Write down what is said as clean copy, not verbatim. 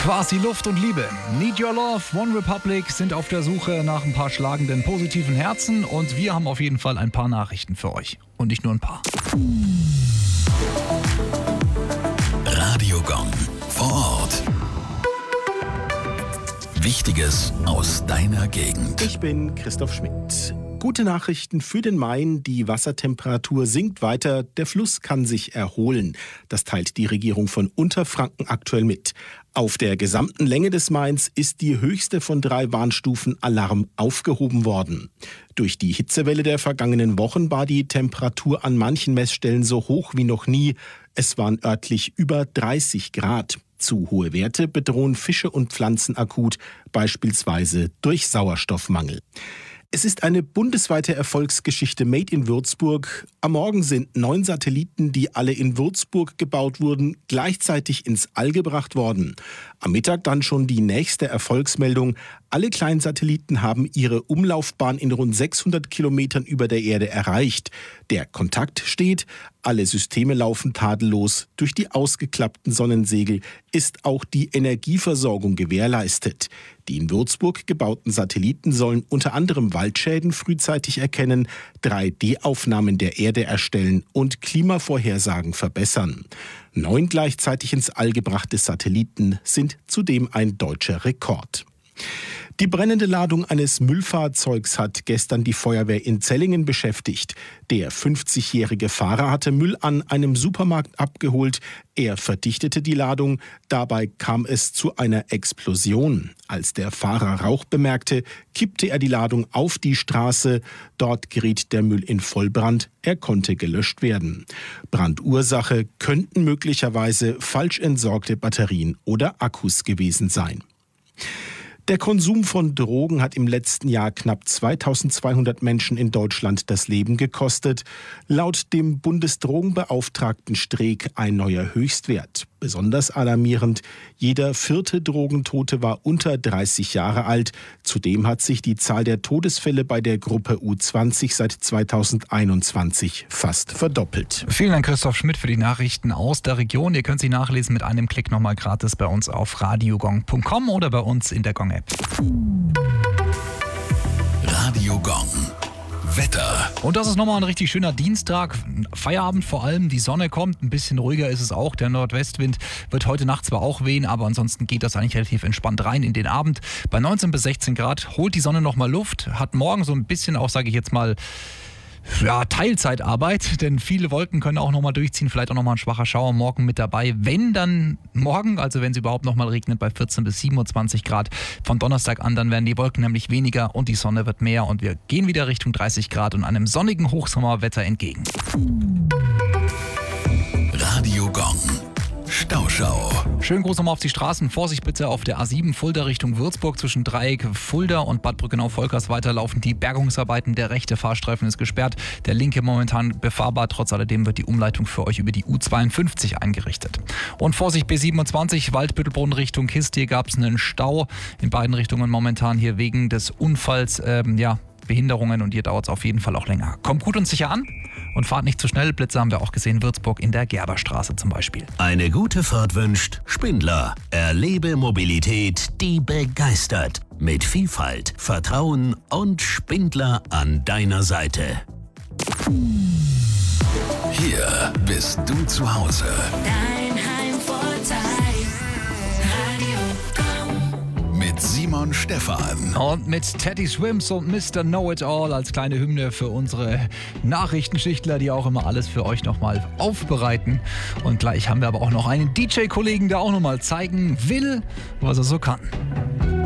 Quasi Luft und Liebe. Need Your Love, One Republic sind auf der Suche nach ein paar schlagenden, positiven Herzen und wir haben auf jeden Fall ein paar Nachrichten für euch. Und nicht nur ein paar. Radio Gong vor Ort. Wichtiges aus deiner Gegend. Ich bin Christoph Schmidt. Gute Nachrichten für den Main. Die Wassertemperatur sinkt weiter. Der Fluss kann sich erholen. Das teilt die Regierung von Unterfranken aktuell mit. Auf der gesamten Länge des Mains ist die höchste von 3 Warnstufen Alarm aufgehoben worden. Durch die Hitzewelle der vergangenen Wochen war die Temperatur an manchen Messstellen so hoch wie noch nie. Es waren örtlich über 30 Grad. Zu hohe Werte bedrohen Fische und Pflanzen akut, beispielsweise durch Sauerstoffmangel. Es ist eine bundesweite Erfolgsgeschichte made in Würzburg. Am Morgen sind 9 Satelliten, die alle in Würzburg gebaut wurden, gleichzeitig ins All gebracht worden. Am Mittag dann schon die nächste Erfolgsmeldung. Alle kleinen Satelliten haben ihre Umlaufbahn in rund 600 Kilometern über der Erde erreicht. Der Kontakt steht, alle Systeme laufen tadellos. Durch die ausgeklappten Sonnensegel ist auch die Energieversorgung gewährleistet. Die in Würzburg gebauten Satelliten sollen unter anderem Waldschäden frühzeitig erkennen, 3D-Aufnahmen der Erde erstellen und Klimavorhersagen verbessern. 9 gleichzeitig ins All gebrachte Satelliten sind zudem ein deutscher Rekord. Die brennende Ladung eines Müllfahrzeugs hat gestern die Feuerwehr in Zellingen beschäftigt. Der 50-jährige Fahrer hatte Müll an einem Supermarkt abgeholt. Er verdichtete die Ladung. Dabei kam es zu einer Explosion. Als der Fahrer Rauch bemerkte, kippte er die Ladung auf die Straße. Dort geriet der Müll in Vollbrand. Er konnte gelöscht werden. Brandursache könnten möglicherweise falsch entsorgte Batterien oder Akkus gewesen sein. Der Konsum von Drogen hat im letzten Jahr knapp 2200 Menschen in Deutschland das Leben gekostet. Laut dem Bundesdrogenbeauftragten Streeck ein neuer Höchstwert. Besonders alarmierend, jeder 4. Drogentote war unter 30 Jahre alt. Zudem hat sich die Zahl der Todesfälle bei der Gruppe U20 seit 2021 fast verdoppelt. Vielen Dank, Christoph Schmidt, für die Nachrichten aus der Region. Ihr könnt sie nachlesen mit einem Klick nochmal gratis bei uns auf radiogong.com oder bei uns in der Gong-App. Radio Gong. Wetter. Und das ist nochmal ein richtig schöner Dienstag. Feierabend vor allem, die Sonne kommt, ein bisschen ruhiger ist es auch. Der Nordwestwind wird heute Nacht zwar auch wehen, aber ansonsten geht das eigentlich relativ entspannt rein in den Abend. Bei 19 bis 16 Grad holt die Sonne nochmal Luft, hat morgen so ein bisschen auch, sage ich jetzt mal, Teilzeitarbeit, denn viele Wolken können auch nochmal durchziehen, vielleicht auch nochmal ein schwacher Schauer morgen mit dabei. Wenn dann morgen, also wenn es überhaupt nochmal regnet, bei 14 bis 27 Grad. Von Donnerstag an, dann werden die Wolken nämlich weniger und die Sonne wird mehr und wir gehen wieder Richtung 30 Grad und einem sonnigen Hochsommerwetter entgegen. Radio Gong. Stauschau. Schönen Gruß nochmal auf die Straßen. Vorsicht bitte auf der A7 Fulda Richtung Würzburg zwischen Dreieck Fulda und Bad Brückenau-Volkers weiterlaufen die Bergungsarbeiten. Der rechte Fahrstreifen ist gesperrt, der linke momentan befahrbar. Trotz alledem wird die Umleitung für euch über die U52 eingerichtet. Und Vorsicht B27 Waldbüttelbrunn Richtung Kist. Hier gab es einen Stau in beiden Richtungen momentan hier wegen des Unfalls. Behinderungen und hier dauert es auf jeden Fall auch länger. Kommt gut und sicher an und fahrt nicht zu schnell. Blitze haben wir auch gesehen, Würzburg in der Gerberstraße zum Beispiel. Eine gute Fahrt wünscht Spindler. Erlebe Mobilität, die begeistert. Mit Vielfalt, Vertrauen und Spindler an deiner Seite. Hier bist du zu Hause. Dein Heimvorteil. Radio Gong. Mit Simon Stephan. Und mit Teddy Swims und Mr. Know-It-All als kleine Hymne für unsere Nachrichtenschichtler, die auch immer alles für euch nochmal aufbereiten. Und gleich haben wir aber auch noch einen DJ-Kollegen, der auch nochmal zeigen will, was er so kann.